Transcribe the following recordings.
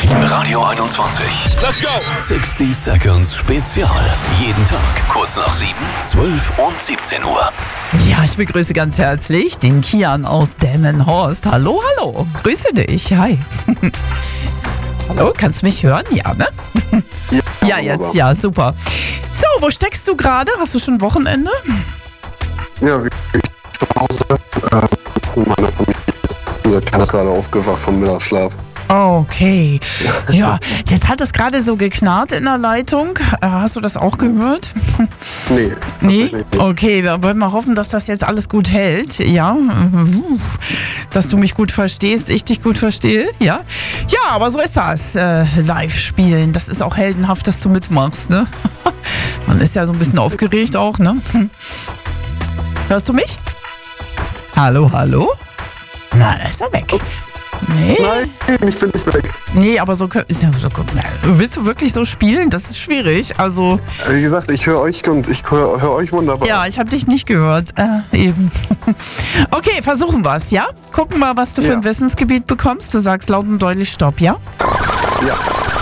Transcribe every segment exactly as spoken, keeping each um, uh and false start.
Radio einundzwanzig. Let's go! sechzig Seconds Spezial. Jeden Tag kurz nach sieben, zwölf und siebzehn Uhr. Ja, ich begrüße ganz herzlich den Kian aus Delmenhorst. Hallo, hallo. Grüße dich. Hi. Hallo, kannst du mich hören? Ja, ne? Ja, Ja, jetzt, ja, super. So, wo steckst du gerade? Hast du schon Wochenende? Ja, wie ich zu Hause äh, mit meiner Familie. Unser Kleiner ist gerade aufgewacht vom Mittagsschlaf. Okay. Ja, jetzt hat es gerade so geknarrt in der Leitung. Äh, Hast du das auch gehört? Nee, Nee? tatsächlich nicht. Okay, wir wollen mal hoffen, dass das jetzt alles gut hält. Ja, Uff. Dass du mich gut verstehst, ich dich gut verstehe. Ja, ja, aber so ist das. Äh, Live-Spielen, das ist auch heldenhaft, dass du mitmachst. Ne? Man ist ja so ein bisschen aufgeregt auch. Ne? Hörst du mich? Hallo, hallo? Na, da ist er weg. Nee. Nein, ich bin nicht mehr weg. Nee, aber so, kö- ist ja so na, willst du wirklich so spielen? Das ist schwierig. Also, Wie gesagt, ich höre euch und ich höre hör euch wunderbar. ja, ich habe dich nicht gehört. Äh, eben. Okay, versuchen wir's, ja? Gucken mal, was du für Ja. ein Wissensgebiet bekommst. Du sagst laut und deutlich Stopp, ja? Ja.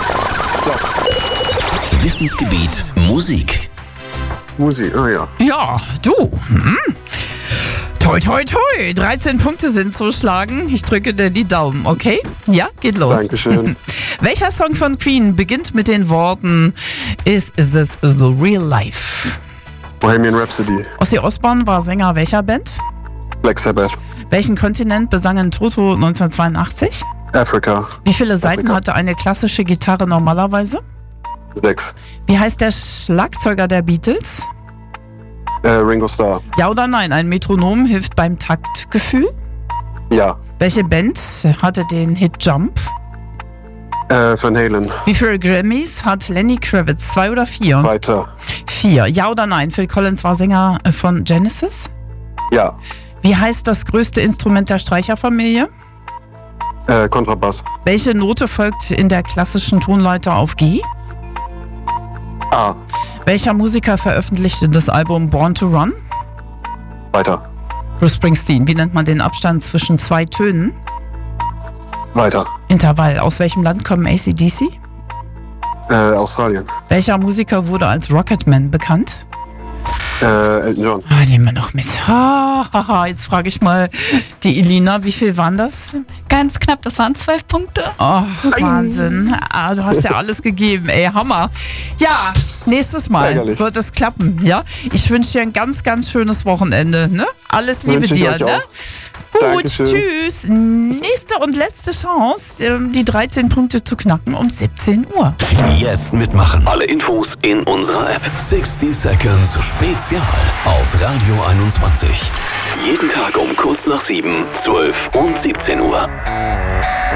Stopp. Wissensgebiet Musik. Musik, ah ja. Ja, du. Hm. Toi, toi, toi. dreizehn Punkte sind zu schlagen. Ich drücke dir die Daumen, okay? Ja, geht los. Dankeschön. Welcher Song von Queen beginnt mit den Worten Is this the real life? Bohemian Rhapsody, Ozzy Osbourne war Sänger welcher Band? Black Sabbath, Welchen Kontinent besangen Toto neunzehnhundertzweiundachtzig? Africa, Wie viele Saiten Afrika. hatte eine klassische Gitarre normalerweise? sechs, Wie heißt der Schlagzeuger der Beatles? äh, Ringo Starr, Ja oder nein? Ein Metronom hilft beim Taktgefühl? ja, Welche Band hatte den Hit Jump? äh, Van Halen, Wie viele Grammys hat Lenny Kravitz? Zwei oder vier? weiter, Vier. Ja oder nein? Phil Collins war Sänger von Genesis? ja, Wie heißt das größte Instrument der Streicherfamilie? äh, Kontrabass, Welche Note folgt in der klassischen Tonleiter auf G? A, Welcher Musiker veröffentlichte das Album Born to Run? weiter, Bruce Springsteen. Wie nennt man den Abstand zwischen zwei Tönen? weiter, Intervall. Aus welchem Land kommen A C D C? äh, Australien, Welcher Musiker wurde als Rocketman bekannt? äh, Elton John, Ah, nehmen wir noch mit. Ha, ha, ha. Jetzt frage ich mal die Elina, wie viel waren das? Ganz knapp, das waren zwölf Punkte. Oh, Wahnsinn. Ah, du hast ja alles gegeben, ey, Hammer. Ja, nächstes Mal Ärgerlich. wird es klappen, ja? Ich wünsche dir ein ganz, ganz schönes Wochenende, ne? Alles Liebe Wünsche ich dir, euch ne? auch. Gut, Dankeschön. tschüss. Nächste und letzte Chance, ähm, die dreizehn Punkte zu knacken um siebzehn Uhr. Jetzt mitmachen. Alle Infos in unserer App. sechzig Seconds Spezial auf Radio einundzwanzig. Jeden Tag um kurz nach sieben, zwölf und siebzehn Uhr.